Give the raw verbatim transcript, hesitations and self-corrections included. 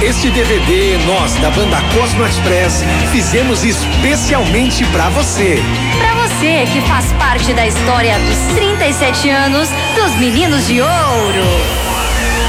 Este D V D nós da banda Cosmo Express fizemos especialmente pra você. Pra você que faz parte da história dos trinta e sete anos dos Meninos de Ouro.